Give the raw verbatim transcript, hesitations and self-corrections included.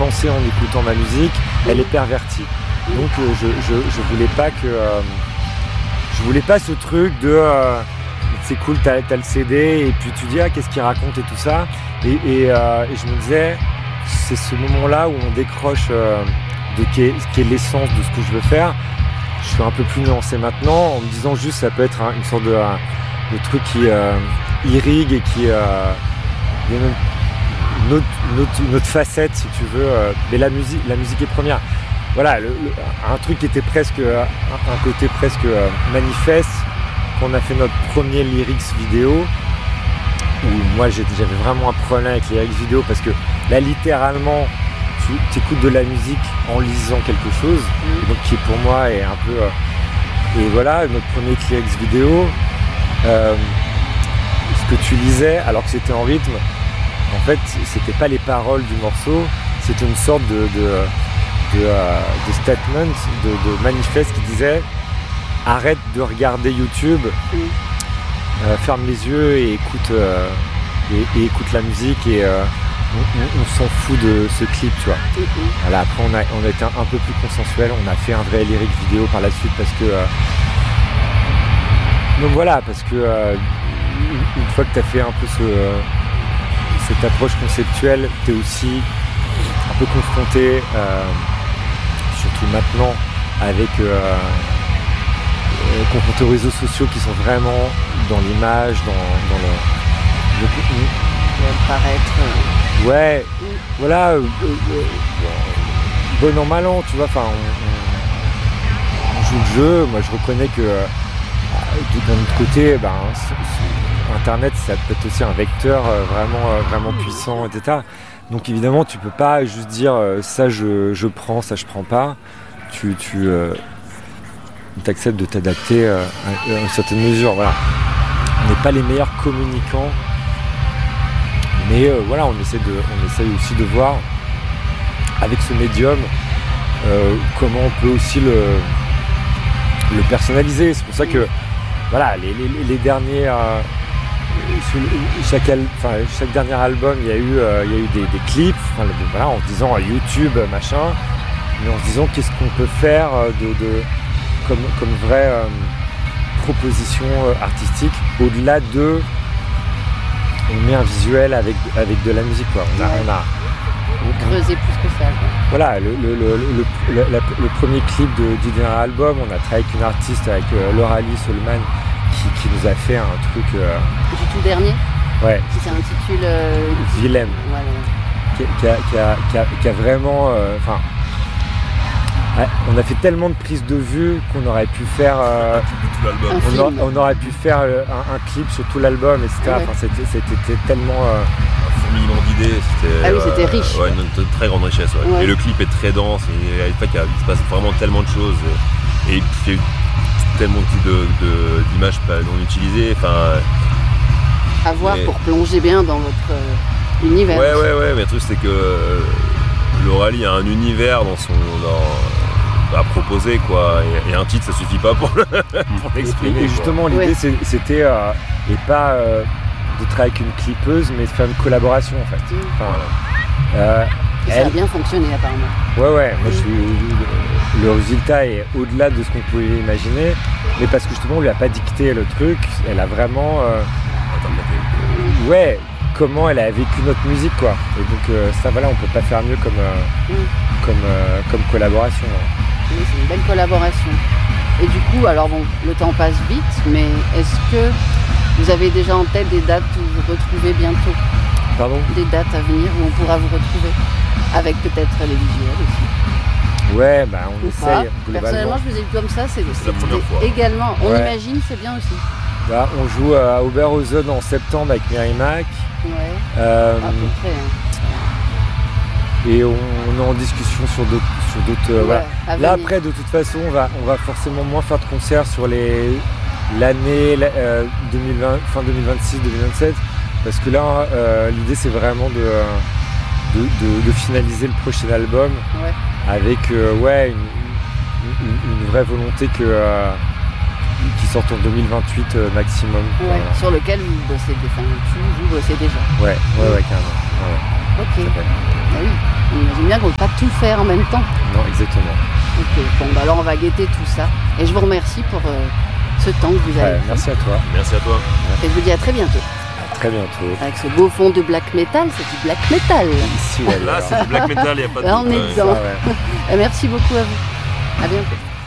influencé en écoutant ma musique, elle est pervertie. Donc euh, je, je, je voulais pas que euh, je voulais pas ce truc de euh, c'est cool, t'as, t'as le C D et puis tu dis ah qu'est-ce qu'il raconte et tout ça. Et, et, euh, et je me disais c'est ce moment-là où on décroche euh, de ce qui est, ce qui est l'essence de ce que je veux faire. Je suis un peu plus nuancé maintenant en me disant juste ça peut être un, une sorte de, de truc qui euh, irrigue et qui euh, une, une, autre, une, autre, une autre facette si tu veux. Euh, mais la musique, la musique est première. Voilà, le, le, un truc qui était presque, un, un côté presque euh, manifeste, quand on a fait notre premier lyrics vidéo, où moi j'avais vraiment un problème avec les lyrics vidéo parce que là littéralement tu écoutes de la musique en lisant quelque chose, et donc qui pour moi est un peu... Euh, et voilà, notre premier lyrics vidéo, euh, ce que tu lisais alors que c'était en rythme, en fait c'était pas les paroles du morceau, c'était une sorte de... de De, euh, de statement, de, de manifeste qui disait arrête de regarder YouTube, mm. euh, ferme les yeux et écoute, euh, et, et écoute la musique et euh, on, on, on s'en fout de ce clip, tu vois. Mm-hmm. Voilà, après on a, on a été un, un peu plus consensuel, on a fait un vrai lyric vidéo par la suite parce que euh... donc voilà, parce que euh, une, une fois que tu as fait un peu ce, euh, cette approche conceptuelle, tu es aussi un peu confronté euh, surtout maintenant avec euh, euh, confronté aux réseaux sociaux qui sont vraiment dans l'image, dans, dans le, le contenu. Paraître. Euh... Ouais, mm. voilà, euh, euh, bon an mal an, tu vois. Enfin, on, on, on joue le jeu. Moi, je reconnais que euh, d'un autre côté, ben, c- c- Internet, ça peut être aussi un vecteur euh, vraiment, euh, vraiment puissant, et cetera. Donc évidemment, tu peux pas juste dire euh, ça je, je prends, ça je prends pas. Tu, tu euh, acceptes de t'adapter euh, à, à une certaine mesure. Voilà. On n'est pas les meilleurs communicants, mais euh, voilà, on essaie de, on essaie aussi de voir avec ce médium euh, comment on peut aussi le, le personnaliser. C'est pour ça que voilà, les, les, les derniers. Euh, Chaque, al- enfin, chaque dernier album, il y a eu, euh, il y a eu des, des clips, enfin, voilà, en se disant euh, YouTube, machin, mais en se disant qu'est-ce qu'on peut faire de, de, comme, comme vraie euh, proposition euh, artistique, au-delà de on met un visuel avec, avec de la musique, quoi. On a, ouais. on a on, creuser plus que ça, quoi. Voilà, le, le, le, le, le, la, le premier clip de, du dernier album, on a travaillé avec une artiste, avec euh, Laura-Lee Solman, Qui, qui nous a fait un truc... Euh... Du tout dernier. Ouais. Qui s'intitule... Euh... Willem. Voilà. Qui, qui, a, qui, a, qui, a, qui a vraiment... Enfin... Euh, ouais, on a fait tellement de prises de vue qu'on aurait pu faire... Euh, on, a, on aurait pu faire un, un clip sur tout l'album, et cetera. Ouais. Enfin, c'était, c'était tellement... Euh... Un fourmillement d'idées. C'était, ah oui, c'était euh, riche. Ouais, une, une très grande richesse. Ouais. Ouais. Et le clip est très dense. Et il se passe vraiment tellement de choses. Et, et il y a eu tellement de, de, d'images non utilisées. Enfin, à voir mais... pour plonger bien dans votre euh, univers. Ouais, ouais, ouais. Mais le truc, c'est que euh, Laura-Lee a un univers dans son... Dans, à proposer, quoi. Et, et un titre, ça suffit pas pour, le, pour l'exprimer. Et, et justement, quoi. L'idée, ouais. c'était... Euh, et pas... Euh, de travailler avec une clippeuse, mais de faire une collaboration en fait. Mmh. Enfin, euh, ça elle... a bien fonctionné apparemment. Ouais ouais, moi mmh. je suis, le, le résultat est au-delà de ce qu'on pouvait imaginer, mais parce que justement on lui a pas dicté le truc, elle a vraiment, euh, ouais, comment elle a vécu notre musique quoi. Et donc euh, ça voilà, on peut pas faire mieux comme euh, mmh. comme euh, comme collaboration. Ouais. Oui, c'est une belle collaboration. Et du coup, alors bon, le temps passe vite, mais est-ce que vous avez déjà en tête des dates où vous vous retrouvez bientôt? Pardon? Des dates à venir où on pourra vous retrouver? Avec peut-être les visuels aussi. Ouais, bah on ou essaye. Personnellement, je vous ai vu comme ça, c'est, c'est la première fois. Également. On ouais. imagine, c'est bien aussi. Bah, on joue à Oberhausen en septembre avec Mary Mac. Ouais. Euh, à peu près. Hein. Et on, on est en discussion sur d'autres. Sur d'autres ouais, voilà. Là, après, de toute façon, on va, on va forcément moins faire de concerts sur les. L'année euh, deux mille vingt, fin deux mille vingt-six deux mille vingt-sept, parce que là euh, l'idée c'est vraiment de, de, de, de finaliser le prochain album ouais. avec euh, ouais, une, une, une vraie volonté que, euh, qui sorte en deux mille vingt-huit euh, maximum. Ouais, voilà. Sur lequel vous bossez, enfin, vous bossez déjà. Ouais, ouais, ouais, carrément. Ouais. Ok. Ah oui. On imagine bien qu'on ne peut pas tout faire en même temps. Non, exactement. Ok, bon, bah alors on va guetter tout ça. Et je vous remercie pour euh, ce temps que vous avez Ouais, pris. merci à toi. Merci à toi. Et je vous dis à très bientôt. À très bientôt. Avec ce beau fond de black metal, c'est du black metal. Ici ou Là, ailleurs. c'est du black metal, il n'y a pas de Là, on doute, est ouais. dedans. Ah ouais. Et merci beaucoup à vous. À bientôt.